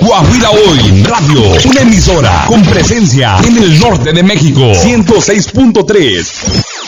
Guajira Hoy Radio, una emisora con presencia en el norte de México. 106.3.